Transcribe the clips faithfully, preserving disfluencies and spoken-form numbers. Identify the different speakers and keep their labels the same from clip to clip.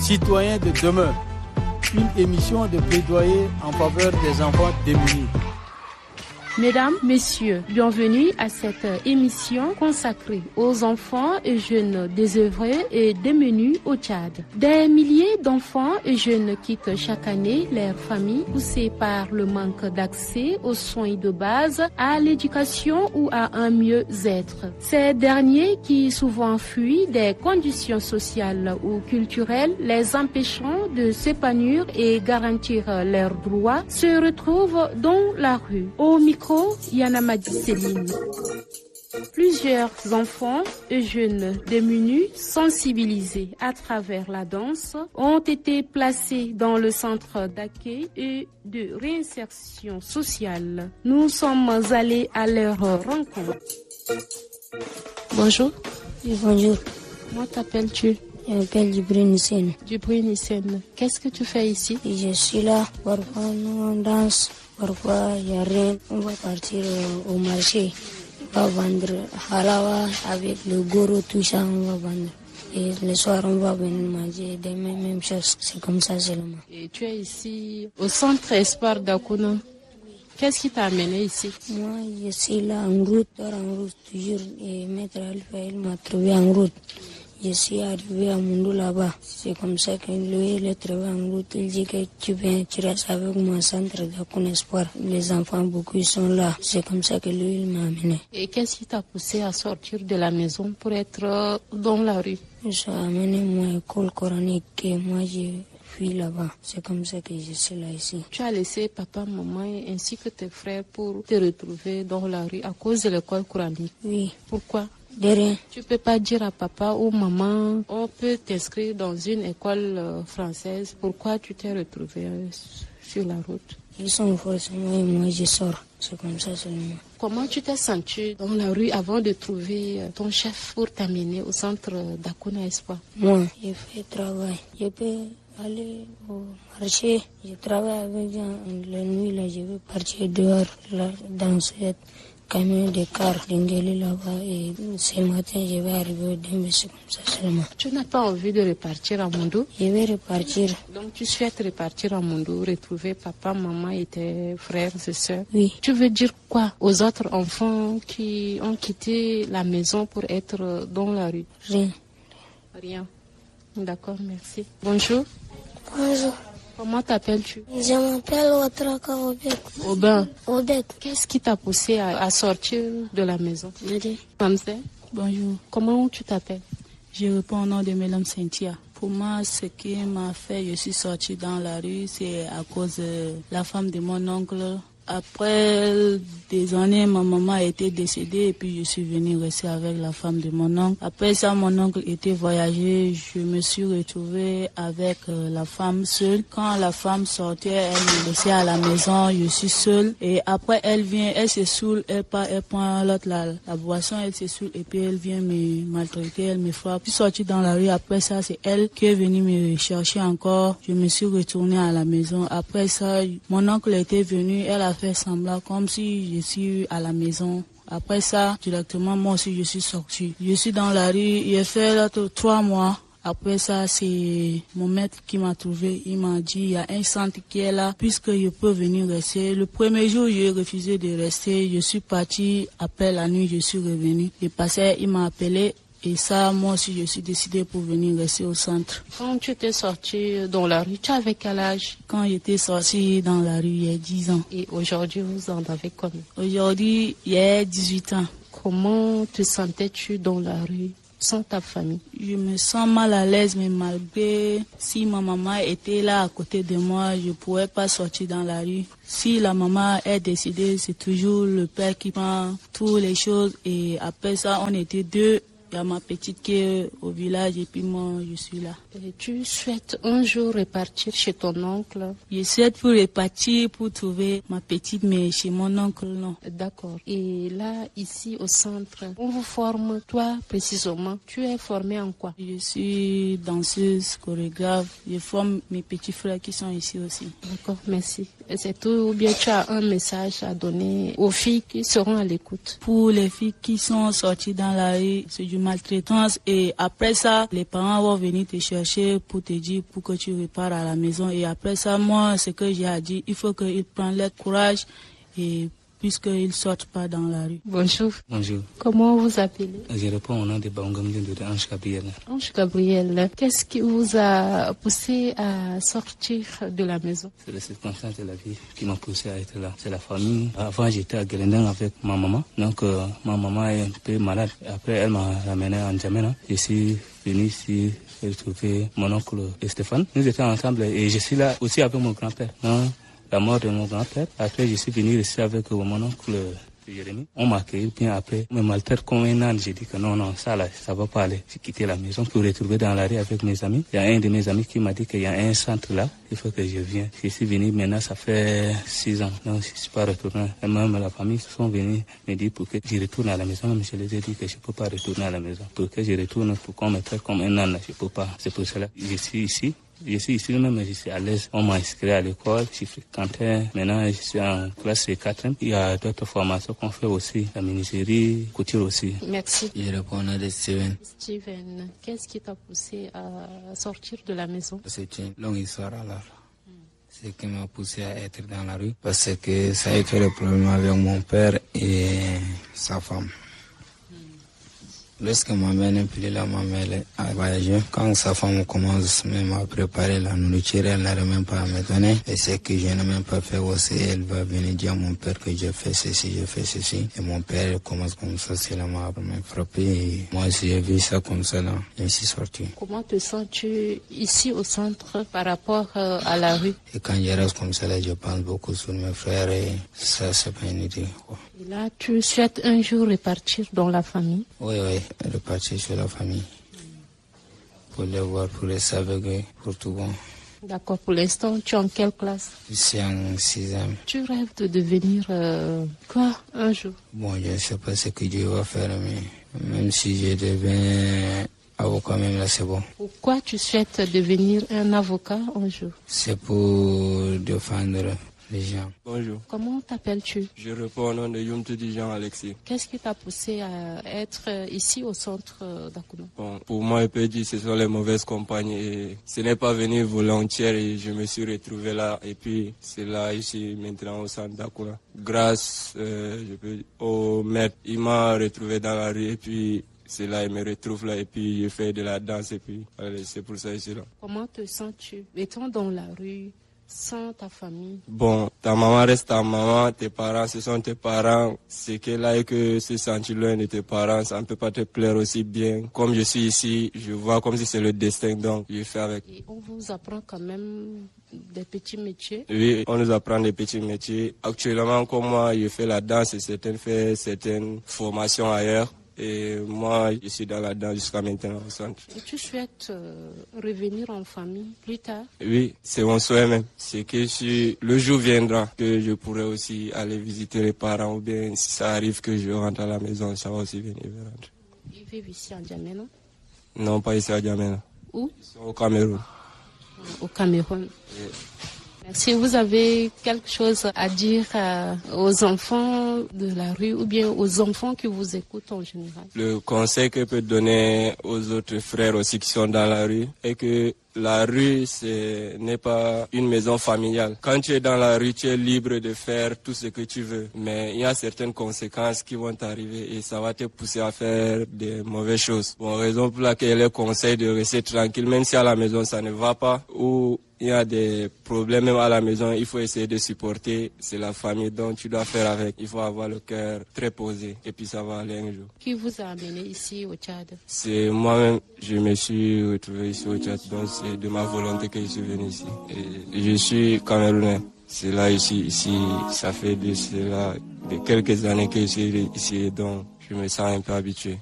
Speaker 1: citoyens de demain, une émission de plaidoyer en faveur des enfants démunis.
Speaker 2: Mesdames, Messieurs, bienvenue à cette émission consacrée aux enfants et jeunes désœuvrés et démunis au Tchad. Des milliers d'enfants et jeunes quittent chaque année leurs familles poussés par le manque d'accès aux soins de base, à l'éducation ou à un mieux-être. Ces derniers qui souvent fuient des conditions sociales ou culturelles les empêchant de s'épanouir et garantir leurs droits se retrouvent dans la rue. Au micro, Yana Madi Céline. Plusieurs enfants et jeunes démunis, sensibilisés à travers la danse, ont été placés dans le centre d'accueil et de réinsertion sociale. Nous sommes allés à leur rencontre. Bonjour.
Speaker 3: Oui, bonjour.
Speaker 2: Comment t'appelles-tu?
Speaker 3: Je m'appelle Djibril Hissène.
Speaker 2: Djibril Hissène. Qu'est-ce que tu fais ici?
Speaker 3: Je suis là, parfois nous on danse. Parfois, il n'y a rien, on va partir au, au marché, on va vendre halawa avec le goro, tout ça, on va vendre. Et le soir, on va venir manger des mêmes, mêmes choses, c'est comme ça seulement.
Speaker 2: Et tu es ici au centre Espoir d'Akuna. Qu'est-ce qui t'a amené ici?
Speaker 3: Moi, je suis là en route, en route toujours, et Maître Alpha, il m'a trouvé en route. Je suis arrivé à Moundou là-bas. C'est comme ça que lui, il est trouvé en route. Il dit que tu viens, tu restes avec moi au centre d'Akuna Espoir. Les enfants, beaucoup, ils sont là. C'est comme ça que lui, il m'a amené.
Speaker 2: Et qu'est-ce qui t'a poussé à sortir de la maison pour être dans la rue?
Speaker 3: J'ai amené mon école coranique et moi, je suis là-bas. C'est comme ça que je suis là ici.
Speaker 2: Tu as laissé papa, maman ainsi que tes frères pour te retrouver dans la rue à cause de l'école coranique?
Speaker 3: Oui.
Speaker 2: Pourquoi?
Speaker 3: De rien.
Speaker 2: Tu peux pas dire à papa ou maman, on peut t'inscrire dans une école euh, française. Pourquoi tu t'es retrouvé euh, sur la route?
Speaker 3: Ils sont forcément et moi je sors. C'est comme ça seulement.
Speaker 2: Comment tu t'es senti dans la rue avant de trouver euh, ton chef pour t'amener au centre d'Akuna Espoir?
Speaker 3: Moi, je fais travail. Je peux aller au marché. Je travaille avec gens. La nuit, là, je vais partir dehors, là, dans cette camion de car d'Ingeli là-bas et ce matin je vais arriver au Dembe, c'est comme ça seulement.
Speaker 2: Tu n'as pas envie de repartir à Moundou?
Speaker 3: Je vais repartir.
Speaker 2: Donc tu souhaites repartir à Moundou, retrouver papa, maman et tes frères et sœurs?
Speaker 3: Oui.
Speaker 2: Tu veux dire quoi aux autres enfants qui ont quitté la maison pour être dans la rue?
Speaker 3: Rien.
Speaker 2: Rien. D'accord, merci. Bonjour.
Speaker 3: Bonjour.
Speaker 2: Comment t'appelles-tu?
Speaker 3: Je m'appelle Ouatraka Obek.
Speaker 2: Aubin.
Speaker 3: Obek.
Speaker 2: Qu'est-ce qui t'a poussé à, à sortir de la maison?
Speaker 3: Madi.
Speaker 2: Mamsé.
Speaker 4: Bonjour.
Speaker 2: Comment tu t'appelles?
Speaker 4: Je réponds au nom de Madame Cynthia. Pour moi, ce qui m'a fait, je suis sortie dans la rue, c'est à cause de la femme de mon oncle. Après des années, ma maman était décédée et puis je suis venue rester avec la femme de mon oncle. Après ça, mon oncle était voyagé. Je me suis retrouvée avec euh, la femme seule. Quand la femme sortait, elle me laissait à la maison. Je suis seule. Et après, elle vient, elle se saoule, elle part, elle prend l'autre la, la boisson, elle se saoule et puis elle vient me maltraiter, elle me frappe. Je suis sortie dans la rue. Après ça, c'est elle qui est venue me chercher encore. Je me suis retournée à la maison. Après ça, mon oncle était venu. Elle a fait semblant comme si je suis à la maison. Après ça, directement, moi aussi, je suis sortie. Je suis dans la rue, j'ai fait là, trois mois. Après ça, c'est mon maître qui m'a trouvé. Il m'a dit, il y a un centre qui est là, puisque je peux venir rester. Le premier jour, j'ai refusé de rester. Je suis partie. Après la nuit, je suis revenue. Je passais, il m'a appelé. Et ça, moi aussi, je suis décidée pour venir rester au centre.
Speaker 2: Quand tu étais sortie dans la rue, tu avais quel âge?
Speaker 4: Quand j'étais sortie dans la rue, il y a dix ans.
Speaker 2: Et aujourd'hui, vous en avez combien?
Speaker 4: Aujourd'hui, il y a dix-huit ans.
Speaker 2: Comment te sentais-tu dans la rue sans ta famille?
Speaker 4: Je me sens mal à l'aise, mais malgré si ma maman était là à côté de moi, je ne pourrais pas sortir dans la rue. Si la maman est décédée, c'est toujours le père qui prend toutes les choses. Et après ça, on était deux. Il y a ma petite qui est au village et puis moi, je suis là.
Speaker 2: Et tu souhaites un jour repartir chez ton oncle?
Speaker 4: Je souhaite pour repartir, pour trouver ma petite, mais chez mon oncle, non.
Speaker 2: D'accord. Et là, ici au centre, on vous forme, toi précisément, tu es formée en quoi?
Speaker 4: Je suis danseuse, chorégraphe. Je forme mes petits frères qui sont ici aussi.
Speaker 2: D'accord, merci. Et c'est tout, ou bien tu as un message à donner aux filles qui seront à l'écoute?
Speaker 4: Pour les filles qui sont sorties dans la rue, c'est du maltraitance. Et après ça, les parents vont venir te chercher pour te dire pour que tu repars à la maison. Et après ça, moi, ce que j'ai à dire, il faut qu'ils prennent leur courage et puisqu'ils ne sortent pas dans la rue.
Speaker 2: Bonjour.
Speaker 5: Bonjour.
Speaker 2: Comment vous appelez?
Speaker 5: Je réponds au nom de Bangam de Ange Gabriel.
Speaker 2: Ange Gabriel, qu'est-ce qui vous a poussé à sortir de la maison?
Speaker 5: C'est les circonstances de la vie qui m'ont poussé à être là. C'est la famille. Avant, j'étais à Guélendan avec ma maman. Donc, euh, ma maman est un peu malade. Après, elle m'a ramené à N'Djamena. Je suis venu ici retrouver mon oncle Stéphane. Nous étions ensemble et je suis là aussi avec mon grand-père. Hein? La mort de mon grand-père. Après, je suis venu ici avec mon oncle Jérémy. On m'a accueilli bien après. On me maltraite comme un âne. J'ai dit que non, non, ça là, ça va pas aller. J'ai quitté la maison pour retrouver dans la rue avec mes amis. Il y a un de mes amis qui m'a dit qu'il y a un centre là. Il faut que je vienne. Je suis venu maintenant, ça fait six ans. Donc, je suis pas retourné. Et même la famille sont venus me dire pour que je retourne à la maison. Même je les ai dit que je peux pas retourner à la maison. Pour que je retourne, pour qu'on me traite comme un âne, je peux pas. C'est pour cela que je suis ici. Je suis ici même, je suis à l'aise. On m'a inscrit à l'école, je fréquentais. Maintenant, je suis en classe quatrième. Il y a d'autres formations qu'on fait aussi, la menuiserie, couture aussi.
Speaker 2: Merci.
Speaker 6: Je réponds à de Steven.
Speaker 2: Steven, qu'est-ce qui t'a poussé à sortir de la maison?
Speaker 6: C'est une longue histoire alors. Ce qui m'a poussé à être dans la rue, parce que ça a été le problème avec mon père et sa femme. Lorsque ma mère n'est plus là, ma mère a voyagé. Quand sa femme commence même à préparer la nourriture, elle n'arrive même pas à me donner. Et ce que je n'ai même pas fait aussi, elle va venir dire à mon père que j'ai fait ceci, j'ai fait ceci. Et mon père commence comme ça, c'est là m'a frappé. Et moi aussi, j'ai vu ça comme ça, là. Je suis sorti.
Speaker 2: Comment te sens-tu ici au centre par rapport euh, à la rue?
Speaker 6: Et quand je reste comme ça, là, je pense beaucoup sur mes frères et ça, c'est pas inutile.
Speaker 2: Et là, tu souhaites un jour repartir dans la famille?
Speaker 6: Oui, oui, repartir sur la famille. Pour les voir, pour les savoir, pour tout bon.
Speaker 2: D'accord, pour l'instant, tu es en quelle classe?
Speaker 6: Je suis en sixième.
Speaker 2: Tu rêves de devenir euh, quoi un jour?
Speaker 6: Bon, je ne sais pas ce que Dieu va faire, mais même si je deviens avocat, même là, c'est bon.
Speaker 2: Pourquoi tu souhaites devenir un avocat un jour?
Speaker 6: C'est pour défendre les gens.
Speaker 7: Bonjour.
Speaker 2: Comment t'appelles-tu?
Speaker 7: Je réponds au nom de Yumtudi Jean Alexis.
Speaker 2: Qu'est-ce qui t'a poussé à être ici au centre d'Akuna?
Speaker 7: Bon, pour moi, je peux dire que ce sont les mauvaises compagnies. Et ce n'est pas venu volontaire et je me suis retrouvé là. Et puis, c'est là, ici, maintenant au centre d'Akuna. Grâce euh, je peux, au maître, il m'a retrouvé dans la rue et puis c'est là, il me retrouve là et puis je fais de la danse et puis allez, c'est pour ça que je suis là.
Speaker 2: Comment te sens-tu étant dans la rue sans ta famille?
Speaker 7: Bon, ta maman reste ta maman, tes parents, ce sont tes parents. C'est que là que se sentir loin de tes parents, ça ne peut pas te plaire aussi bien. Comme je suis ici, je vois comme si c'est le destin, donc je fais avec.
Speaker 2: Et on vous apprend quand même des petits métiers?
Speaker 7: Oui, on nous apprend des petits métiers. Actuellement, comme moi, je fais la danse et certains font certaines formations ailleurs. Et moi, je suis dans la danse jusqu'à maintenant au centre.
Speaker 2: Et tu souhaites euh, revenir en famille plus tard? Oui,
Speaker 7: c'est mon souhait même. C'est que si le jour viendra que je pourrai aussi aller visiter les parents ou bien si ça arrive que je rentre à la maison, ça va aussi venir vers rentrer.
Speaker 2: Ils vivent ici en N'Djamena?
Speaker 7: Non, pas ici à N'Djamena.
Speaker 2: Où?
Speaker 7: Ils sont au Cameroun.
Speaker 2: Au Cameroun.
Speaker 7: Oui.
Speaker 2: Si vous avez quelque chose à dire euh, aux enfants de la rue ou bien aux enfants qui vous écoutent en général?
Speaker 7: Le conseil que je peux donner aux autres frères aussi qui sont dans la rue est que la rue, ce n'est pas une maison familiale. Quand tu es dans la rue, tu es libre de faire tout ce que tu veux. Mais il y a certaines conséquences qui vont t'arriver et ça va te pousser à faire des mauvaises choses. Bon, raison pour laquelle je conseille de rester tranquille, même si à la maison ça ne va pas ou il y a des problèmes même à la maison, il faut essayer de supporter. C'est la famille dont tu dois faire avec. Il faut avoir le cœur très posé et puis ça va aller un jour.
Speaker 2: Qui vous a amené ici au Tchad?
Speaker 7: C'est moi-même, je me suis retrouvé ici au Tchad, donc c'est de ma volonté que je suis venu ici. Et je suis camerounais. C'est là ici, ici, ça fait de cela, de quelques années que je suis ici, donc je me sens un peu habitué.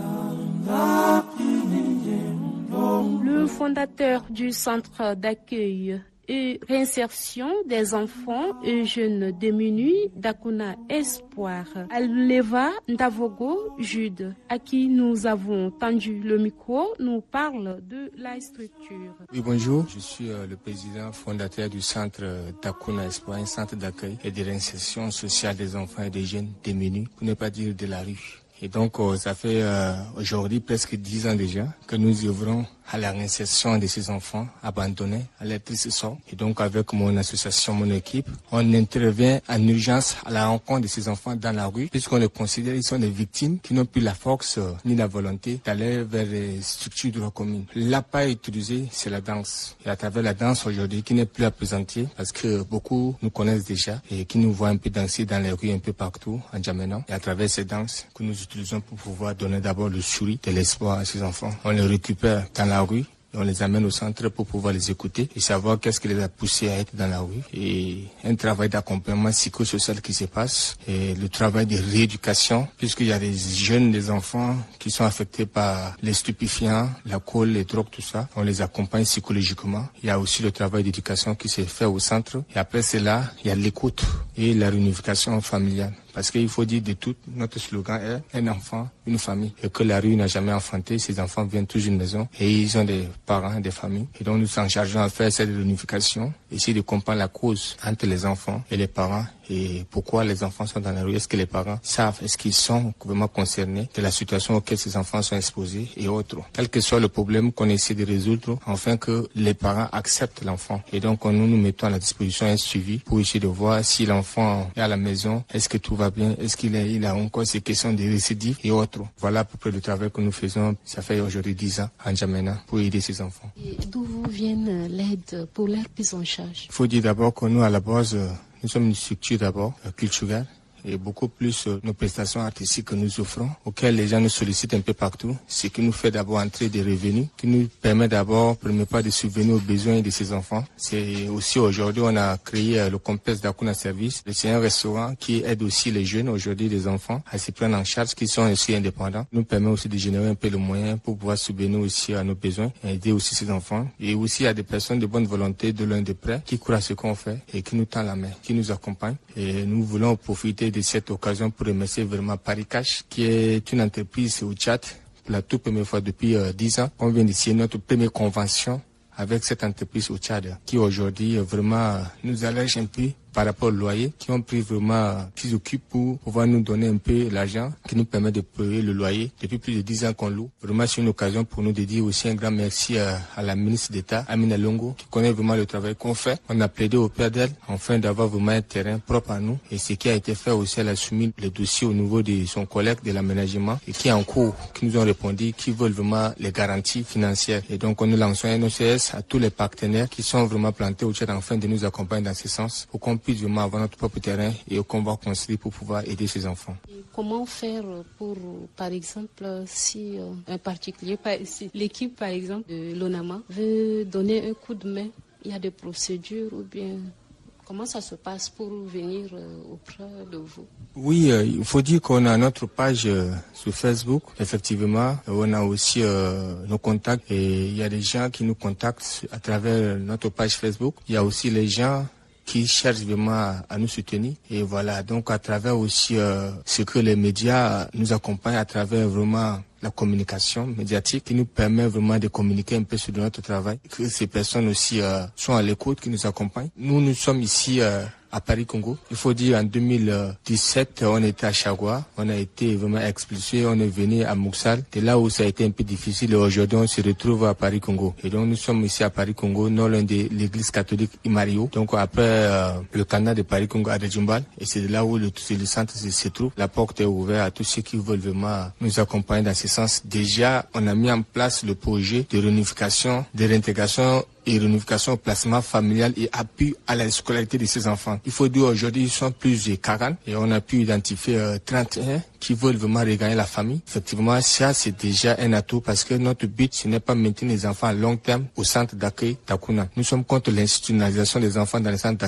Speaker 2: Le fondateur du centre d'accueil et réinsertion des enfants et jeunes démunis d'Akuna Espoir. Aleva Ndavogo Jude, à qui nous avons tendu le micro, nous parle de la structure.
Speaker 6: Oui, bonjour. Je suis euh, le président fondateur du centre euh, d'Akuna Espoir, un centre d'accueil et de réinsertion sociale des enfants et des jeunes démunis, pour ne pas dire de la rue. Et donc, euh, ça fait euh, aujourd'hui presque dix ans déjà que nous œuvrons à la réinsertion de ces enfants abandonnés à leur triste sort. Et donc, avec mon association, mon équipe, on intervient en urgence à la rencontre de ces enfants dans la rue, puisqu'on les considère qu'ils sont des victimes qui n'ont plus la force euh, ni la volonté d'aller vers les structures de la commune. L'appât utilisé, c'est la danse. Et à travers la danse aujourd'hui, qui n'est plus à présenter, parce que beaucoup nous connaissent déjà et qui nous voient un peu danser dans les rues un peu partout en Djamena. Et à travers ces danses que nous utilisons pour pouvoir donner d'abord le sourire, de l'espoir à ces enfants. On les récupère dans la rue et on les amène au centre pour pouvoir les écouter et savoir qu'est-ce qui les a poussés à être dans la rue. Et un travail d'accompagnement psychosocial qui se passe et le travail de rééducation, puisqu'il y a des jeunes, des enfants qui sont affectés par les stupéfiants, l'alcool, les drogues, tout ça. On les accompagne psychologiquement. Il y a aussi le travail d'éducation qui se fait au centre. Et après cela, il y a l'écoute et la réunification familiale. Parce qu'il faut dire de tout, notre slogan est un enfant, une famille. Et que la rue n'a jamais enfanté, ces enfants viennent tous d'une maison et ils ont des parents, des familles. Et donc nous nous en chargeons à faire cette réunification, essayer de comprendre la cause entre les enfants et les parents et pourquoi les enfants sont dans la rue. Est-ce que les parents savent, est-ce qu'ils sont vraiment concernés de la situation auquel ces enfants sont exposés et autres. Quel que soit le problème qu'on essaie de résoudre, afin que les parents acceptent l'enfant. Et donc nous nous mettons à la disposition un suivi pour essayer de voir si l'enfant est à la maison, est-ce que tout va bien, est-ce qu'il a, il a encore ces questions de récidive et autres. Voilà à peu près le travail que nous faisons, ça fait aujourd'hui dix ans en Djamena pour aider ces enfants.
Speaker 2: Et d'où vous vient l'aide pour leur prise en charge?
Speaker 6: Il faut dire d'abord que nous à la base, nous sommes une structure d'abord culturelle et beaucoup plus euh, nos prestations artistiques que nous offrons, auxquelles les gens nous sollicitent un peu partout, ce qui nous fait d'abord entrer des revenus, qui nous permet d'abord, premier pas, de subvenir aux besoins de ces enfants. C'est aussi aujourd'hui, on a créé euh, le complexe d'Akuna Service. C'est un restaurant qui aide aussi les jeunes, aujourd'hui les enfants, à se prendre en charge, qui sont aussi indépendants. Nous permet aussi de générer un peu le moyen pour pouvoir subvenir aussi à nos besoins et aider aussi ces enfants. Et aussi à des personnes de bonne volonté, de l'un de près, qui croient à ce qu'on fait et qui nous tend la main, qui nous accompagnent. Et nous voulons profiter de cette occasion pour remercier vraiment Paris Cash, qui est une entreprise au Tchad, pour la toute première fois depuis euh, dix ans. On vient de signer notre première convention avec cette entreprise au Tchad, qui aujourd'hui vraiment nous allège un peu par rapport au loyer, qui ont pris vraiment, qui s'occupent pour pouvoir nous donner un peu l'argent qui nous permet de payer le loyer depuis plus de dix ans qu'on loue. Vraiment, c'est une occasion pour nous de dire aussi un grand merci à, à la ministre d'État, Amina Longo, qui connaît vraiment le travail qu'on fait. On a plaidé auprès d'elle, afin d'avoir vraiment un terrain propre à nous. Et ce qui a été fait aussi, elle a soumis le dossier au niveau de son collègue de l'aménagement et qui est en cours, qui nous ont répondu, qui veulent vraiment les garanties financières. Et donc, nous lançons un O C S à tous les partenaires qui sont vraiment plantés au Tchad, afin de nous accompagner dans ce sens, pour qu'on puisse vraiment avoir notre propre terrain et qu'on va construire pour pouvoir aider ces enfants.
Speaker 2: Et comment faire pour, par exemple, si euh, un particulier, si l'équipe par exemple de l'ONAMA veut donner un coup de main, il y a des procédures ou bien comment ça se passe pour venir euh, auprès de vous?
Speaker 6: Oui, euh, il faut dire qu'on a notre page euh, sur Facebook, effectivement. On a aussi euh, nos contacts et il y a des gens qui nous contactent à travers notre page Facebook. Il y a aussi les gens qui cherchent vraiment à, à nous soutenir. Et voilà, donc à travers aussi euh, ce que les médias nous accompagnent à travers vraiment la communication médiatique qui nous permet vraiment de communiquer un peu sur notre travail. Que ces personnes aussi euh, sont à l'écoute, qui nous accompagnent. Nous, nous sommes ici euh, à Paris, Congo. Il faut dire, en deux mille dix-sept, on était à Chagua. On a été vraiment expulsés. On est venu à Moussal. C'est là où ça a été un peu difficile. Et aujourd'hui, on se retrouve à Paris, Congo. Et donc, nous sommes ici à Paris, Congo, non loin de l'église catholique Imario. Donc, après euh, le canal de Paris, Congo, à Djumbal. Et c'est là où le, le centre se, se trouve. La porte est ouverte à tous ceux qui veulent vraiment nous accompagner dans ce sens. Déjà, on a mis en place le projet de réunification, de réintégration et réunification au placement familial et appui à la scolarité de ces enfants. Il faut dire aujourd'hui, ils sont plus de quarante et on a pu identifier euh, trente et un qui veulent vraiment regagner la famille. Effectivement, ça c'est déjà un atout parce que notre but, ce n'est pas maintenir les enfants à long terme au centre d'accueil d'Akuna. Nous sommes contre l'institutionnalisation des enfants dans les centres d'accueil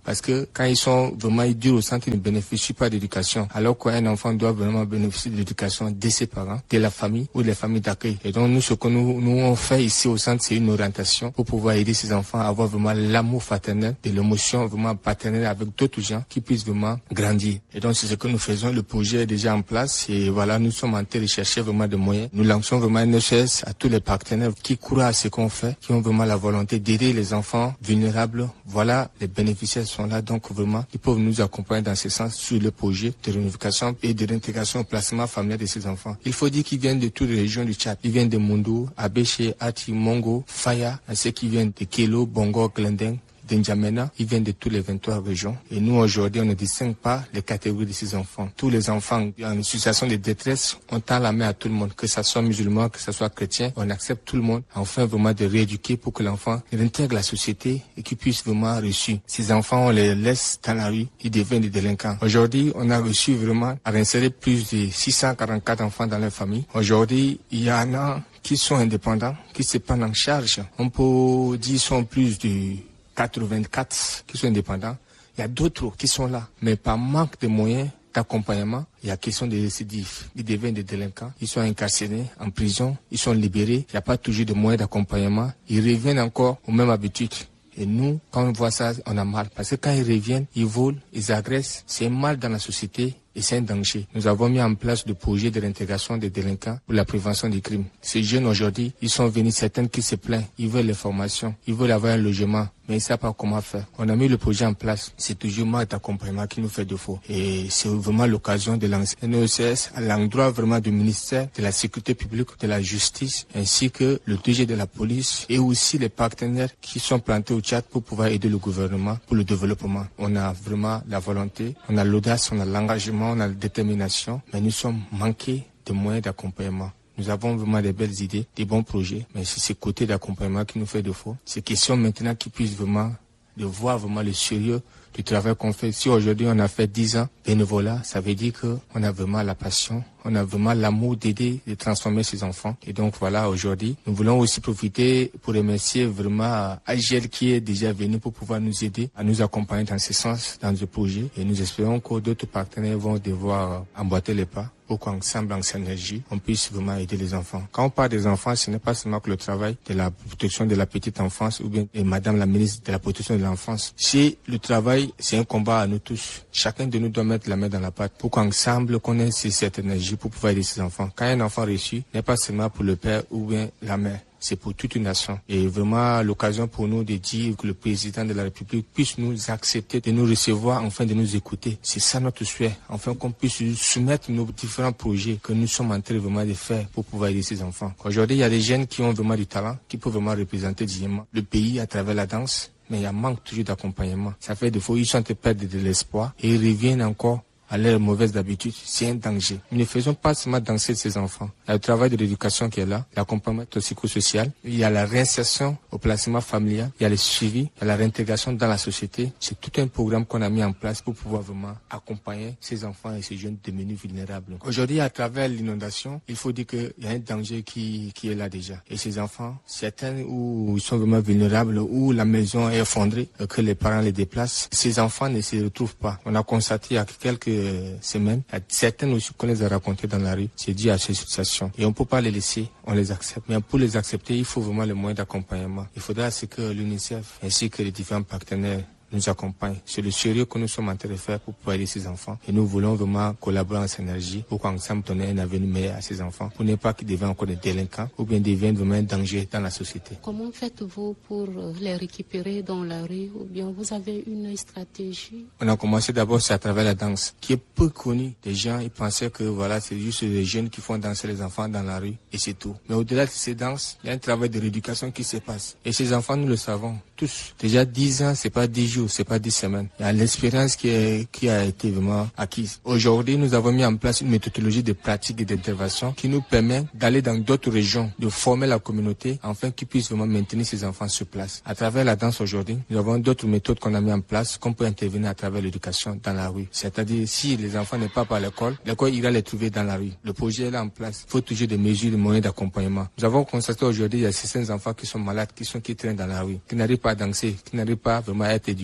Speaker 6: Parce que quand ils sont vraiment durs au centre, ils ne bénéficient pas d'éducation. Alors qu'un enfant doit vraiment bénéficier de l'éducation de ses parents, de la famille ou des familles d'accueil. Et donc nous, ce que nous, nous on fait ici au centre, c'est une orientation pour pouvoir aider ces enfants à avoir vraiment l'amour fraternel, de l'émotion vraiment paternelle avec d'autres gens qui puissent vraiment grandir. Et donc c'est ce que nous faisons. Le projet est déjà en place et voilà, nous sommes en train de chercher vraiment des moyens. Nous lançons vraiment un S O S à tous les partenaires qui croient à ce qu'on fait, qui ont vraiment la volonté d'aider les enfants vulnérables. Voilà, les bénéficiaires sont là, donc vraiment, ils peuvent nous accompagner dans ce sens sur le projet de réunification et de réintégration au placement familial de ces enfants. Il faut dire qu'ils viennent de toutes les régions du Tchad. Ils viennent de Moundou, Abéché, Ati, Mongo, Faya, ceux qui viennent de Kélo, Bongo, Glendeng, d'Injamena, ils viennent de toutes les vingt-trois régions. Et nous, aujourd'hui, on ne distingue pas les catégories de ces enfants. Tous les enfants en situation de détresse, on tend la main à tout le monde, que ce soit musulman, que ce soit chrétien, on accepte tout le monde, enfin vraiment de rééduquer pour que l'enfant réintègre la société et qu'il puisse vraiment réussir. Ces enfants, on les laisse dans la rue, ils deviennent des délinquants. Aujourd'hui, on a reçu vraiment à réinsérer plus de six cent quarante-quatre enfants dans leur famille. Aujourd'hui, il y en a qui sont indépendants, qui se prennent en charge. On peut dire qu'ils sont plus de quatre-vingt-quatre qui sont indépendants. Il y a d'autres qui sont là, mais par manque de moyens d'accompagnement, il y a question de récidives. Ils deviennent des délinquants, ils sont incarcérés en prison, ils sont libérés, il n'y a pas toujours de moyens d'accompagnement. Ils reviennent encore aux mêmes habitudes. Et nous, quand on voit ça, on a mal. Parce que quand ils reviennent, ils volent, ils agressent. C'est mal dans la société et c'est un danger. Nous avons mis en place le projet de l'intégration des délinquants pour la prévention des crimes. Ces jeunes aujourd'hui, ils sont venus, certains qui se plaignent, ils veulent les formations, ils veulent avoir un logement, mais ils ne savent pas comment faire. On a mis le projet en place. C'est toujours manque d'accompagnement qui nous fait défaut. Et c'est vraiment l'occasion de lancer un O S S à l'endroit vraiment du ministère de la Sécurité publique, de la Justice, ainsi que le D G de la police et aussi les partenaires qui sont plantés au Tchad pour pouvoir aider le gouvernement pour le développement. On a vraiment la volonté, on a l'audace, on a l'engagement, on a la détermination, mais nous sommes manqués de moyens d'accompagnement. Nous avons vraiment des belles idées, des bons projets, mais c'est ce côté d'accompagnement qui nous fait défaut. C'est question maintenant qu'ils puissent vraiment de voir vraiment le sérieux du travail qu'on fait. Si aujourd'hui on a fait dix ans bénévolat, ça veut dire qu'on a vraiment la passion, on a vraiment l'amour d'aider, de transformer ces enfants. Et donc voilà, aujourd'hui, nous voulons aussi profiter pour remercier vraiment A G L qui est déjà venu pour pouvoir nous aider, à nous accompagner dans ce sens, dans ce projet. Et nous espérons que d'autres partenaires vont devoir emboîter les pas pour qu'ensemble, en synergie, on puisse vraiment aider les enfants. Quand on parle des enfants, ce n'est pas seulement que le travail de la protection de la petite enfance ou bien et Madame la ministre de la protection de l'enfance. C'est le travail, c'est un combat à nous tous. Chacun de nous doit mettre la main dans la pâte pour qu'ensemble, qu'on ait cette énergie pour pouvoir aider ses enfants. Quand un enfant réussit, ce n'est pas seulement pour le père ou bien la mère. C'est pour toute une nation. Et vraiment l'occasion pour nous de dire que le président de la République puisse nous accepter, de nous recevoir, enfin de nous écouter. C'est ça notre souhait. Enfin qu'on puisse soumettre nos différents projets que nous sommes en train vraiment de faire pour pouvoir aider ces enfants. Aujourd'hui, il y a des jeunes qui ont vraiment du talent, qui peuvent vraiment représenter dignement le pays à travers la danse. Mais il y a manque toujours d'accompagnement. Ça fait des fois, ils sont en train de perdre de l'espoir et ils reviennent encore à leurs mauvaises habitudes. C'est un danger. Nous ne faisons pas seulement danser ces enfants. Il y a le travail de l'éducation qui est là, l'accompagnement psychosocial, il y a la réinsertion au placement familial, il y a le suivi, il y a la réintégration dans la société. C'est tout un programme qu'on a mis en place pour pouvoir vraiment accompagner ces enfants et ces jeunes devenus vulnérables. Aujourd'hui, à travers l'inondation, il faut dire qu'il y a un danger qui, qui est là déjà. Et ces enfants, certains où ils sont vraiment vulnérables, où la maison est effondrée, que les parents les déplacent, ces enfants ne se retrouvent pas. On a constaté il y a quelques semaines, certaines aussi qu'on les a racontées dans la rue, c'est dû à ces situations. Et on ne peut pas les laisser, on les accepte. Mais pour les accepter, il faut vraiment les moyens d'accompagnement. Il faudra que l'UNICEF ainsi que les différents partenaires nous accompagnent. C'est le sérieux que nous sommes en train de faire pour pouvoir aider ces enfants. Et nous voulons vraiment collaborer en synergie pour qu'ensemble donner un avenir meilleur à ces enfants, pour ne pas qu'ils deviennent encore des délinquants ou bien deviennent vraiment un danger dans la société.
Speaker 2: Comment faites-vous pour les récupérer dans la rue ou bien vous avez une stratégie?
Speaker 6: On a commencé d'abord c'est à travers la danse, qui est peu connue. Les gens ils pensaient que voilà c'est juste les jeunes qui font danser les enfants dans la rue et c'est tout. Mais au-delà de ces danses, il y a un travail de rééducation qui se passe. Et ces enfants, nous le savons tous. Déjà dix ans, c'est pas dix jours, c'est pas dix semaines. Il y a l'expérience qui, est, qui a été vraiment acquise. Aujourd'hui, nous avons mis en place une méthodologie de pratique et d'intervention qui nous permet d'aller dans d'autres régions, de former la communauté, afin qu'ils puissent vraiment maintenir ces enfants sur place. À travers la danse aujourd'hui, nous avons d'autres méthodes qu'on a mis en place, qu'on peut intervenir à travers l'éducation dans la rue. C'est-à-dire, si les enfants ne partent pas à l'école, l'école ira les trouver dans la rue. Le projet est là en place. Il faut toujours des mesures, des moyens d'accompagnement. Nous avons constaté aujourd'hui, il y a certains enfants qui sont malades, qui sont qui traînent dans la rue, qui n'arrivent pas à danser, qui n'arrivent pas vraiment à être éduqués.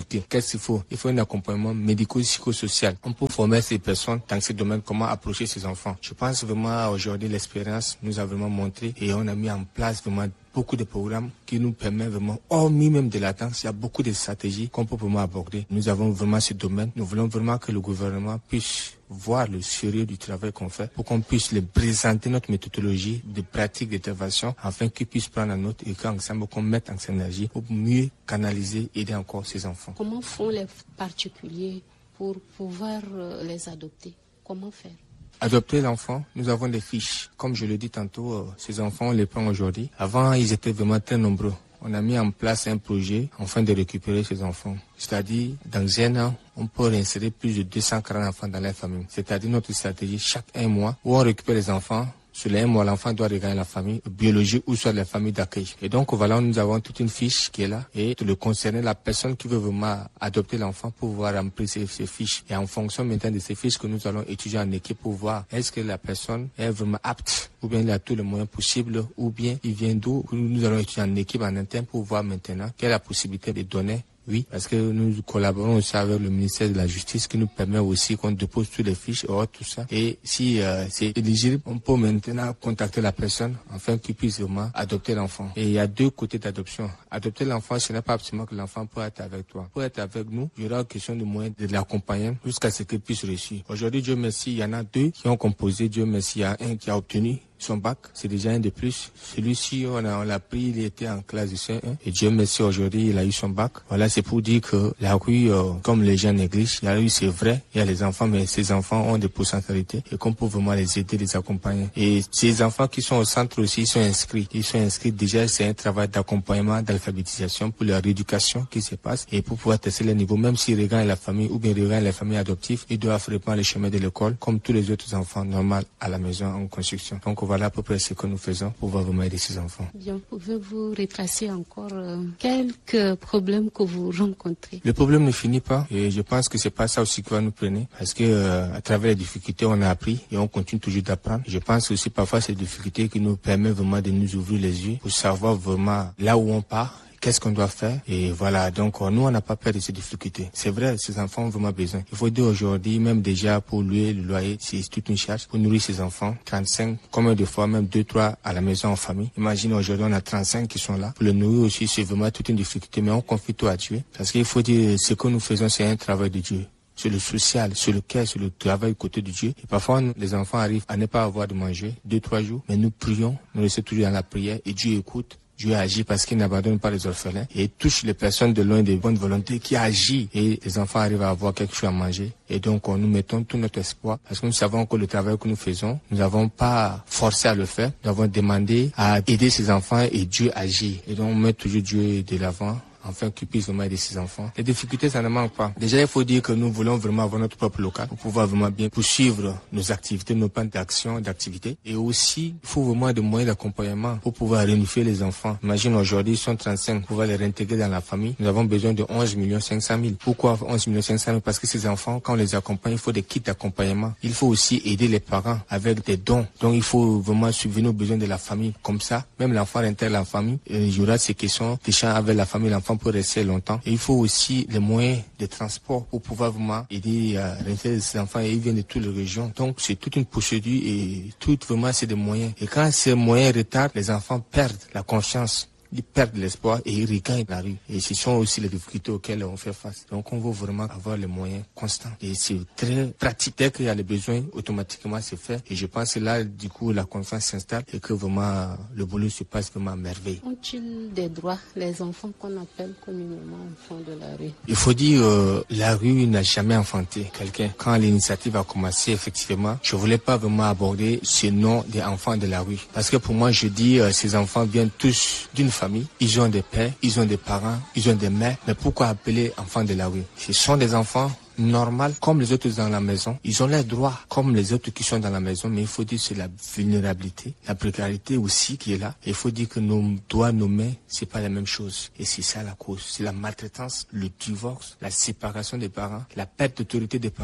Speaker 6: éduquer. Qu'est-ce qu'il faut? Il faut un accompagnement médico-psychosocial. On peut former ces personnes dans ces domaines, comment approcher ces enfants. Je pense vraiment aujourd'hui l'expérience nous a vraiment montré et on a mis en place vraiment beaucoup de programmes qui nous permettent vraiment, hormis même de la danse, il y a beaucoup de stratégies qu'on peut vraiment aborder. Nous avons vraiment ce domaine. Nous voulons vraiment que le gouvernement puisse voir le sérieux du travail qu'on fait pour qu'on puisse les présenter notre méthodologie de pratique d'intervention afin qu'ils puissent prendre en note et qu'ensemble qu'on mette en synergie pour mieux canaliser et aider encore ces enfants.
Speaker 2: Comment font les particuliers pour pouvoir les adopter? Comment faire?
Speaker 6: Adopter l'enfant, nous avons des fiches. Comme je le dis tantôt, euh, ces enfants, on les prend aujourd'hui. Avant, ils étaient vraiment très nombreux. On a mis en place un projet afin de récupérer ces enfants. C'est-à-dire, dans un an, on peut réinsérer plus de deux cent quarante enfants dans la famille. C'est-à-dire notre stratégie, chaque un mois, où on récupère les enfants. Sur les un mois, l'enfant doit regarder la famille biologique ou soit la famille d'accueil. Et donc, voilà, nous avons toute une fiche qui est là. Et le concerné, la personne qui veut vraiment adopter l'enfant pour pouvoir remplir ces, ces fiches. Et en fonction maintenant de ces fiches que nous allons étudier en équipe pour voir est-ce que la personne est vraiment apte ou bien il a tous les moyens possibles ou bien il vient d'où. Nous allons étudier en équipe en interne pour voir maintenant quelle est la possibilité de donner. Oui, parce que nous collaborons aussi avec le ministère de la Justice qui nous permet aussi qu'on dépose toutes les fiches et tout ça. Et si euh, c'est éligible, on peut maintenant contacter la personne afin qu'il puisse vraiment adopter l'enfant. Et il y a deux côtés d'adoption. Adopter l'enfant, ce n'est pas absolument que l'enfant peut être avec toi. Pour être avec nous, il y aura une question de moyens de l'accompagner jusqu'à ce qu'il puisse réussir. Aujourd'hui, Dieu merci, il y en a deux qui ont composé. Dieu merci, il y a un qui a obtenu son bac, c'est déjà un de plus. Celui-ci, on a, on l'a pris, il était en classe de C un. Et Dieu merci, aujourd'hui, il a eu son bac. Voilà, c'est pour dire que la rue, euh, comme les gens négligent, la rue, c'est vrai, il y a les enfants, mais ces enfants ont des potentialités et qu'on peut vraiment les aider, les accompagner. Et ces enfants qui sont au centre aussi, ils sont inscrits. Ils sont inscrits déjà, c'est un travail d'accompagnement, d'alphabétisation pour leur rééducation qui se passe et pour pouvoir tester les niveaux, même s'ils regardent la famille ou bien regardent les familles adoptives, ils doivent reprendre le chemin de l'école comme tous les autres enfants normaux à la maison en construction. Donc, voilà à peu près ce que nous faisons pour pouvoir vraiment aider ces enfants.
Speaker 2: Bien, pouvez-vous retracer encore euh, quelques problèmes que vous rencontrez?
Speaker 6: Le problème ne finit pas et je pense que c'est pas ça aussi qui va nous freiner parce que euh, à travers les difficultés on a appris et on continue toujours d'apprendre. Je pense aussi parfois ces difficultés qui nous permettent vraiment de nous ouvrir les yeux pour savoir vraiment là où on part. Qu'est-ce qu'on doit faire? Et voilà, donc nous, on n'a pas peur de ces difficultés. C'est vrai, ces enfants ont vraiment besoin. Il faut dire aujourd'hui, même déjà pour louer le loyer, c'est toute une charge. Pour nourrir ces enfants, trente-cinq, combien de fois, même deux, trois à la maison en famille. Imagine aujourd'hui, on a trente-cinq qui sont là. Pour le nourrir aussi, c'est vraiment toute une difficulté, mais on confie tout à Dieu. Parce qu'il faut dire, ce que nous faisons, c'est un travail de Dieu. Sur le social, sur le cœur, sur le travail côté de Dieu. Et parfois, nous, les enfants arrivent à ne pas avoir de manger deux, trois jours, mais nous prions, nous restons toujours dans la prière et Dieu écoute. Dieu agit parce qu'il n'abandonne pas les orphelins et touche les personnes de loin de bonne volonté qui agit et les enfants arrivent à avoir quelque chose à manger. Et donc, nous mettons tout notre espoir parce que nous savons que le travail que nous faisons, nous n'avons pas forcé à le faire. Nous avons demandé à aider ces enfants et Dieu agit. Et donc, on met toujours Dieu de l'avant. Enfin, qu'ils puissent vraiment aider ses enfants. Les difficultés, ça ne manque pas. Déjà, il faut dire que nous voulons vraiment avoir notre propre local pour pouvoir vraiment bien poursuivre nos activités, nos plans d'action, d'activité. Et aussi, il faut vraiment des moyens d'accompagnement pour pouvoir réunifier les enfants. Imagine aujourd'hui, ils sont trente-cinq, pour pouvoir les réintégrer dans la famille. Nous avons besoin de onze millions cinq cent mille. Pourquoi onze millions cinq cent mille? Parce que ces enfants, quand on les accompagne, il faut des kits d'accompagnement. Il faut aussi aider les parents avec des dons. Donc, il faut vraiment subvenir aux besoins de la famille. Comme ça, même l'enfant intègre la famille. Et il y aura ces questions, des champs avec la famille, l'enfant pour rester longtemps. Et il faut aussi les moyens de transport pour pouvoir vraiment aider à réintégrer ces enfants et ils viennent de toutes les régions. Donc c'est toute une procédure et tout vraiment c'est des moyens. Et quand ces moyens retardent, les enfants perdent la confiance. Ils perdent l'espoir et ils regagnent la rue. Et ce sont aussi les difficultés auxquelles on fait face. Donc on veut vraiment avoir les moyens constants. Et c'est très pratique. Dès qu'il y a les besoins, automatiquement c'est fait. Et je pense que là, du coup, la confiance s'installe et que vraiment le boulot se passe vraiment à merveille.
Speaker 2: Ont-ils des droits, les enfants qu'on appelle communément enfants de la rue?
Speaker 6: Il faut dire, euh, la rue n'a jamais enfanté quelqu'un. Quand l'initiative a commencé, effectivement, je voulais pas vraiment aborder ce nom des enfants de la rue. Parce que pour moi, je dis, euh, ces enfants viennent tous d'une famille. Ils ont des pères, ils ont des parents, ils ont des mères. Mais pourquoi appeler enfants de la rue? Ce sont des enfants normaux comme les autres dans la maison. Ils ont leurs droits comme les autres qui sont dans la maison. Mais il faut dire que c'est la vulnérabilité, la précarité aussi qui est là. Et il faut dire que nos doigts, nos mains, c'est pas la même chose. Et c'est ça la cause. C'est la maltraitance, le divorce, la séparation des parents, la perte d'autorité des parents.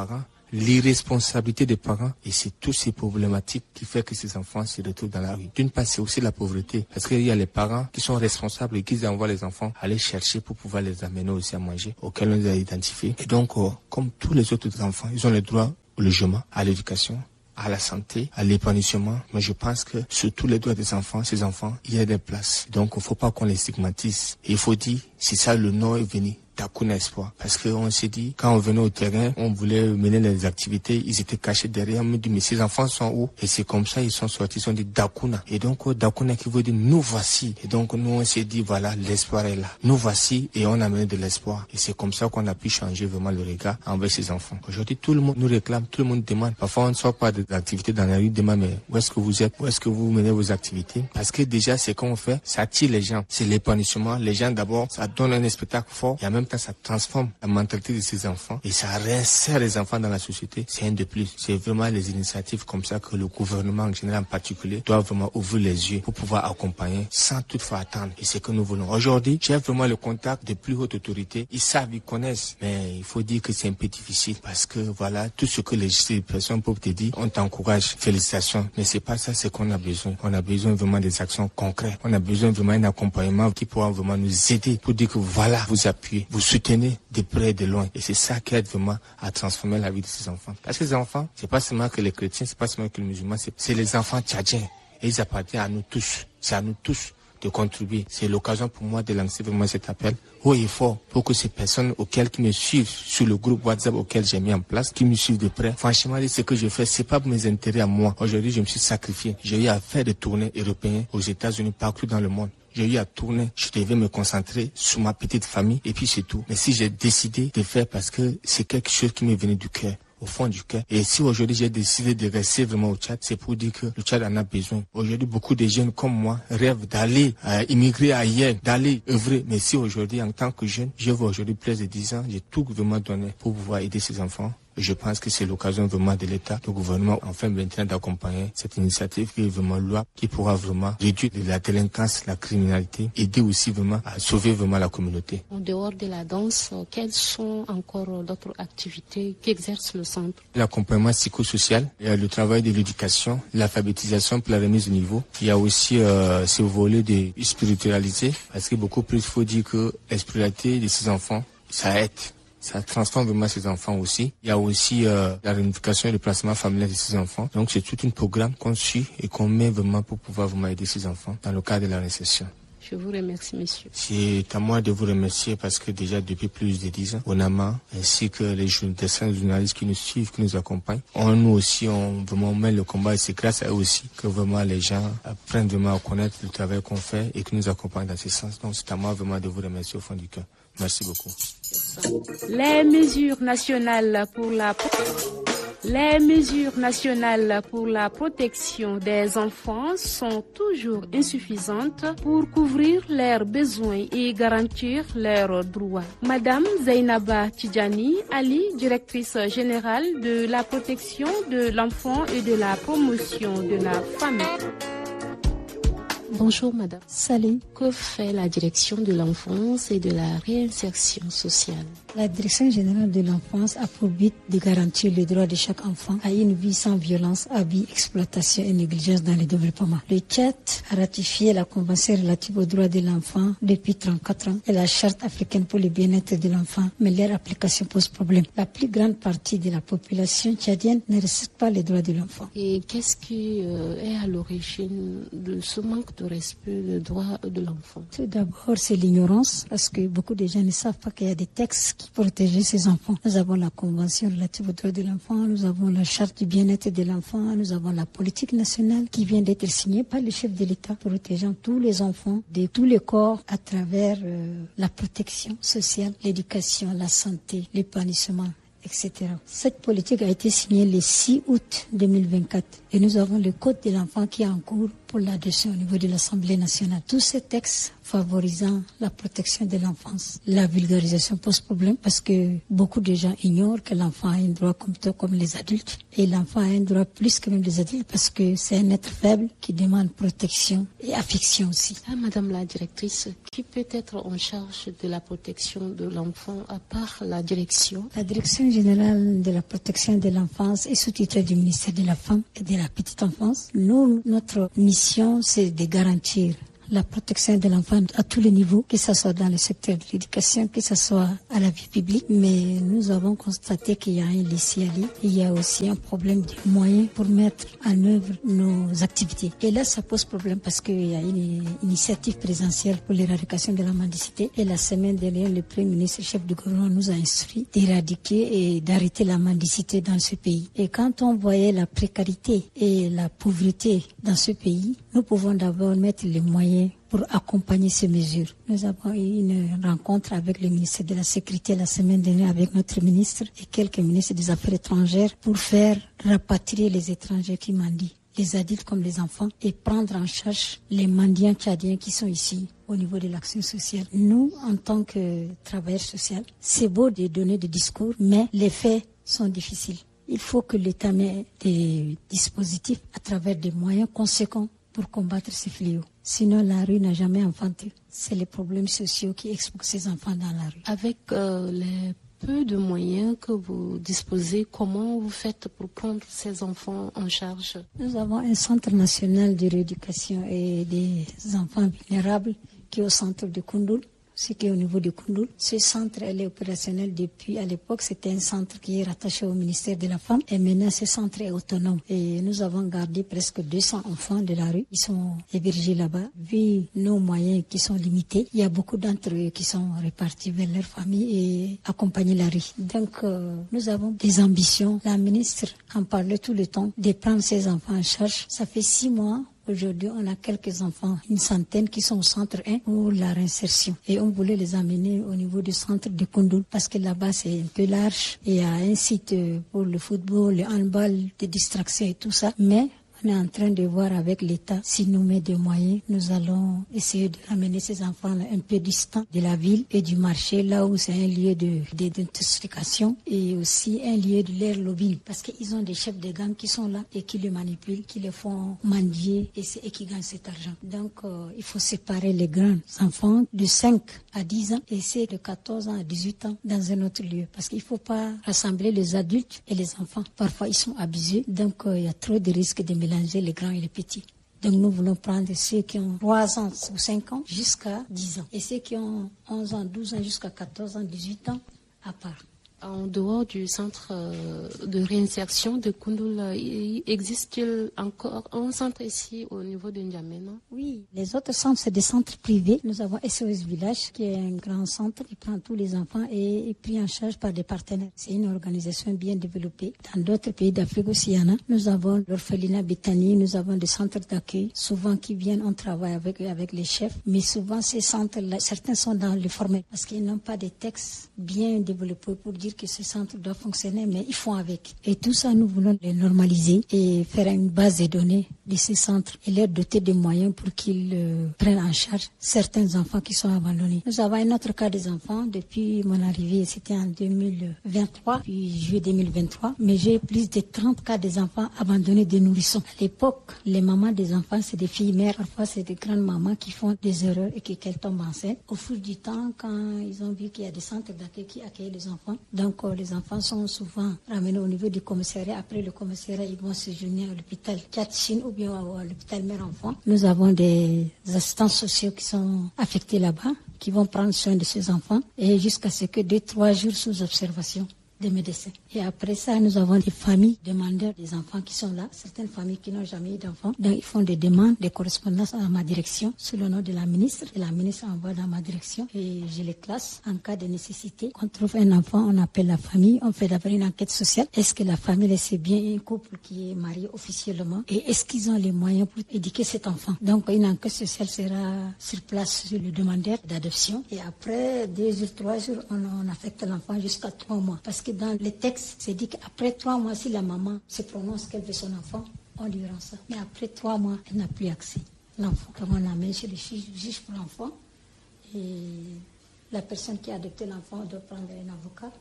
Speaker 8: l'irresponsabilité des parents et c'est toutes ces problématiques qui fait que ces enfants se retrouvent dans la rue. D'une part, c'est aussi la pauvreté parce qu'il y a les parents qui sont responsables et qui envoient les enfants aller chercher pour pouvoir les amener aussi à manger, auxquels on les a identifiés. Et donc, euh, comme tous les autres enfants, ils ont le droit au logement, à l'éducation, à la santé, à l'épanouissement. Mais je pense que sur tous les droits des enfants, ces enfants, il y a des places. Donc, il ne faut pas qu'on les stigmatise. Et il faut dire, c'est ça le nom est venu. Dakuna Espoir. Parce qu'on s'est dit, quand on venait au terrain, on voulait mener les activités, ils étaient cachés derrière. On me dit, mais ces enfants sont où? Et c'est comme ça, ils sont sortis, ils sont dit Dakuna. Et donc, Dakuna qui veut dire, nous voici. Et donc, nous, on s'est dit, voilà, l'espoir est là. Nous voici et on a mené de l'espoir. Et c'est comme ça qu'on a pu changer vraiment le regard envers ces enfants. Aujourd'hui, tout le monde nous réclame, tout le monde demande. Parfois, on ne sort pas d'activités dans la rue, demande, mais où est-ce que vous êtes? Où est-ce que vous menez vos activités? Parce que déjà, c'est qu'on fait, ça attire les gens. C'est l'épanouissement. Les gens, d'abord, ça donne un spectacle fort. Et en même temps, ça transforme la mentalité de ces enfants et ça réinsère les enfants dans la société. C'est un de plus. C'est vraiment les initiatives comme ça que le gouvernement en général en particulier doit vraiment ouvrir les yeux pour pouvoir accompagner sans toutefois attendre. Et c'est ce que nous voulons. Aujourd'hui, j'ai vraiment le contact de plus hautes autorités. Ils savent, ils connaissent. Mais il faut dire que c'est un peu difficile parce que voilà, tout ce que les personnes peuvent te dire, on t'encourage. Félicitations. Mais c'est pas ça, c'est qu'on a besoin. On a besoin vraiment des actions concrètes. On a besoin vraiment d'un accompagnement qui pourra vraiment nous aider pour dire que voilà, vous appuyez, vous soutenez de près et de loin. Et c'est ça qui aide vraiment à transformer la vie de ces enfants. Parce que les enfants, c'est pas seulement que les chrétiens, c'est pas seulement que les musulmans, c'est, c'est les enfants tchadiens. Et ils appartiennent à nous tous. C'est à nous tous de contribuer. C'est l'occasion pour moi de lancer vraiment cet appel haut et fort pour que ces personnes auxquelles qui me suivent sur le groupe WhatsApp auquel j'ai mis en place, qui me suivent de près. Franchement, ce que je fais, c'est pas pour mes intérêts à moi. Aujourd'hui, je me suis sacrifié. J'ai eu à faire des tournées européennes aux États-Unis, partout dans le monde. J'ai eu à tourner, je devais me concentrer sur ma petite famille et puis c'est tout. Mais si j'ai décidé de faire parce que c'est quelque chose qui m'est venu du cœur, au fond du cœur. Et si aujourd'hui j'ai décidé de rester vraiment au Tchad, c'est pour dire que le Tchad en a besoin. Aujourd'hui, beaucoup de jeunes comme moi rêvent d'aller euh, immigrer ailleurs, d'aller œuvrer. Mais si aujourd'hui, en tant que jeune, je veux aujourd'hui plus de dix ans, j'ai tout vraiment donné pour pouvoir aider ces enfants. Je pense que c'est l'occasion vraiment de l'État, du gouvernement, enfin maintenant d'accompagner cette initiative qui est vraiment loi, qui pourra vraiment réduire la délinquance, la criminalité, aider aussi vraiment à sauver vraiment la communauté.
Speaker 2: En dehors de la danse, quelles sont encore d'autres activités qu'exerce le centre?
Speaker 8: L'accompagnement psychosocial, il y a le travail de l'éducation, l'alphabétisation pour la remise au niveau. Il y a aussi euh, ce volet de spiritualité, parce que beaucoup plus, il faut dire que la spiritualité de ces enfants, ça aide. Ça transforme vraiment ces enfants aussi. Il y a aussi euh, la réunification et le placement familial de ces enfants. Donc c'est tout un programme qu'on suit et qu'on met vraiment pour pouvoir vraiment aider ces enfants dans le cadre de la récession.
Speaker 2: Je vous remercie, monsieur.
Speaker 8: C'est à moi de vous remercier parce que déjà depuis plus de dix ans, ONAMA ainsi que les journalistes qui nous suivent, qui nous accompagnent, on, nous aussi, on vraiment met le combat et c'est grâce à eux aussi que vraiment les gens apprennent vraiment à connaître le travail qu'on fait et qui nous accompagnent dans ce sens. Donc c'est à moi vraiment de vous remercier au fond du cœur. Merci beaucoup.
Speaker 2: Les mesures nationales pour la Les mesures nationales pour la protection des enfants sont toujours insuffisantes pour couvrir leurs besoins et garantir leurs droits. Madame Zainaba Tidjani Ali, directrice générale de la protection de l'enfant et de la promotion de la famille. Bonjour madame.
Speaker 3: Salut.
Speaker 2: Que fait la direction de l'enfance et de la réinsertion sociale?
Speaker 3: La direction générale de l'enfance a pour but de garantir le droit de chaque enfant à une vie sans violence, abus, exploitation et négligence dans le développement. Le Tchad a ratifié la Convention relative aux droits de l'enfant depuis trente-quatre ans et la Charte africaine pour le bien-être de l'enfant, mais leur application pose problème. La plus grande partie de la population tchadienne ne respecte pas les droits de l'enfant.
Speaker 2: Et qu'est-ce qui euh, est à l'origine de ce manque de respect des droits de l'enfant?
Speaker 3: Tout d'abord, c'est l'ignorance, parce que beaucoup de gens ne savent pas qu'il y a des textes qui protègent ces enfants. Nous avons la Convention relative aux droits de l'enfant, nous avons la Charte du bien-être de l'enfant, nous avons la politique nationale qui vient d'être signée par le chef de l'État protégeant tous les enfants de tous les corps à travers euh, la protection sociale, l'éducation, la santé, l'épanouissement, et cetera. Cette politique a été signée le six août deux mille vingt-quatre et nous avons le Code de l'enfant qui est en cours pour l'adoption au niveau de l'Assemblée nationale. Tous ces textes favorisant la protection de l'enfance. La vulgarisation pose problème parce que beaucoup de gens ignorent que l'enfant a un droit comme toi, comme les adultes. Et l'enfant a un droit plus que même les adultes parce que c'est un être faible qui demande protection et affection aussi.
Speaker 2: Ah, madame la directrice, qui peut être en charge de la protection de l'enfant à part la direction?
Speaker 3: La direction
Speaker 9: générale de la protection de l'enfance est sous tutelle du ministère de la Femme et de la Petite Enfance. Nous, notre mission, c'est de garantir la protection de l'enfant à tous les niveaux, que ce soit dans le secteur de l'éducation, que ce soit à la vie publique. Mais nous avons constaté qu'il y a un laisser-aller. Il y a aussi un problème de moyens pour mettre en œuvre nos activités. Et là, ça pose problème parce qu'il y a une initiative présidentielle pour l'éradication de la mendicité. Et la semaine dernière, le Premier ministre, chef du gouvernement, nous a instruit d'éradiquer et d'arrêter la mendicité dans ce pays. Et quand on voyait la précarité et la pauvreté dans ce pays, nous pouvons d'abord mettre les moyens pour accompagner ces mesures. Nous avons eu une rencontre avec le ministre de la Sécurité la semaine dernière avec notre ministre et quelques ministres des Affaires étrangères pour faire rapatrier les étrangers qui mendient, les adultes comme les enfants, et prendre en charge les mendiants tchadiens qui sont ici au niveau de l'action sociale. Nous, en tant que travailleurs sociaux, c'est beau de donner des discours, mais les faits sont difficiles. Il faut que l'État mette des dispositifs à travers des moyens conséquents pour combattre ces fléaux. Sinon, la rue n'a jamais enfanté. C'est les problèmes sociaux qui exposent ces enfants dans la rue.
Speaker 2: Avec euh, les peu de moyens que vous disposez, comment vous faites pour prendre ces enfants en charge?
Speaker 9: Nous avons un centre national de rééducation et des enfants vulnérables qui est au centre de Koundoul. Ce qui est au niveau de Koundoul. Ce centre, elle est opérationnel depuis, à l'époque, c'était un centre qui est rattaché au ministère de la Femme. Et maintenant, ce centre est autonome. Et nous avons gardé presque deux cents enfants de la rue. Ils sont hébergés là-bas. Vu nos moyens qui sont limités, il y a beaucoup d'entre eux qui sont répartis vers leur famille et accompagnent la rue. Donc, euh, nous avons des ambitions. La ministre en parlait tout le temps de prendre ces enfants en charge. Ça fait six mois. Aujourd'hui, on a quelques enfants, une centaine qui sont au centre un pour la réinsertion. Et on voulait les amener au niveau du centre de Koundoul parce que là-bas, c'est un peu large. Et il y a un site pour le football, le handball, des distractions et tout ça. Mais on est en train de voir avec l'État, s'il nous met des moyens, nous allons essayer de ramener ces enfants un peu distants de la ville et du marché, là où c'est un lieu de d'identification et aussi un lieu de leur lobbying. Parce qu'ils ont des chefs de gang qui sont là et qui les manipulent, qui les font mendier et, et qui gagnent cet argent. Donc, euh, il faut séparer les grands enfants de cinq à dix ans et ceux de quatorze ans à dix-huit ans dans un autre lieu. Parce qu'il ne faut pas rassembler les adultes et les enfants. Parfois, ils sont abusés. Donc, euh, il y a trop de risques de mélanger les grands et les petits. Donc nous voulons prendre ceux qui ont trois ans ou cinq ans jusqu'à dix ans. Et ceux qui ont onze ans, douze ans jusqu'à quatorze ans, dix-huit ans à part.
Speaker 2: En dehors du centre de réinsertion de Koundoul, existe-t-il encore un centre ici au niveau de N'Djamena?
Speaker 9: Oui, les autres centres, c'est des centres privés. Nous avons S O S Village, qui est un grand centre qui prend tous les enfants et est pris en charge par des partenaires. C'est une organisation bien développée. Dans d'autres pays d'Afrique aussi, il y en a. Nous avons l'orphelinat Béthanie, nous avons des centres d'accueil, souvent qui viennent, on travaille avec eux, avec les chefs. Mais souvent, ces centres-là, certains sont dans le formel parce qu'ils n'ont pas des textes bien développés pour dire que ce centre doit fonctionner, mais ils font avec. Et tout ça, nous voulons les normaliser et faire une base de données de ces centres et leur doter de moyens pour qu'ils euh, prennent en charge certains enfants qui sont abandonnés. Nous avons un autre cas des enfants depuis mon arrivée, c'était en deux mille vingt-trois, puis juillet deux mille vingt-trois, mais j'ai plus de trente cas des enfants abandonnés de nourrissons. À l'époque, les mamans des enfants, c'est des filles mères, parfois c'est des grandes mamans qui font des erreurs et qu'elles tombent enceintes. Au fil du temps, quand ils ont vu qu'il y a des centres d'accueil qui accueillent les enfants, donc les enfants sont souvent ramenés au niveau du commissariat. Après le commissariat, ils vont se joindre à l'hôpital Tchatchine ou bien à l'hôpital mère-enfant. Nous avons des assistants sociaux qui sont affectés là-bas, qui vont prendre soin de ces enfants et jusqu'à ce que deux, trois jours sous observation des médecins. Et après ça, nous avons des familles demandeurs des enfants qui sont là, certaines familles qui n'ont jamais eu d'enfants. Donc, ils font des demandes, des correspondances à ma direction sous le nom de la ministre. Et la ministre envoie dans ma direction et je les classe en cas de nécessité. Quand on trouve un enfant, on appelle la famille, on fait d'abord une enquête sociale. Est-ce que la famille, c'est bien un couple qui est marié officiellement et est-ce qu'ils ont les moyens pour éduquer cet enfant? Donc, une enquête sociale sera sur place sur le demandeur d'adoption. Et après deux jours, trois jours, on, on affecte l'enfant jusqu'à trois mois. Parce que dans les textes, c'est dit qu'après trois mois, si la maman se prononce qu'elle veut son enfant, on lui rend ça. Mais après trois mois, elle n'a plus accès. L'enfant, comme on l'amène chez le juge pour l'enfant, et la personne qui a adopté l'enfant doit prendre un avocat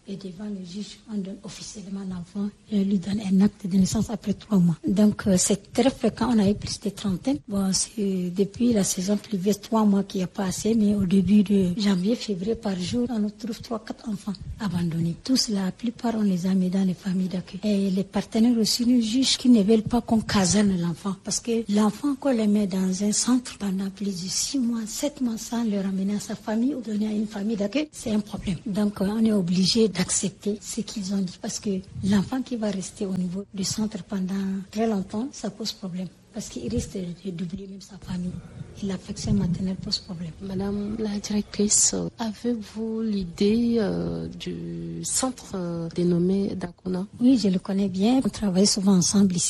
Speaker 9: Et devant le juge, on donne officiellement l'enfant et on lui donne un acte de naissance après trois mois. Donc euh, c'est très fréquent, on a eu plus de trentaine. Bon, c'est depuis la saison pluvieuse, trois mois qu'il n'y a pas assez, mais au début de janvier, février par jour, on trouve trois, quatre enfants abandonnés. Tous, la plupart, on les a mis dans les familles d'accueil. Et les partenaires aussi nous jugent qu'ils ne veulent pas qu'on caserne l'enfant. Parce que l'enfant, qu'on le met dans un centre pendant plus de six mois, sept mois sans le ramener à sa famille ou donner à une famille d'accueil, c'est un problème. Donc euh, on est obligé d'accepter ce qu'ils ont dit parce que l'enfant qui va rester au niveau du centre pendant très longtemps, ça pose problème parce qu'il risque de doubler même sa famille. Et l'affection maternelle pose problème.
Speaker 2: Madame la directrice, avez-vous l'idée euh, du centre euh, dénommé Dakona?
Speaker 9: Oui, je le connais bien. On travaille souvent ensemble ici.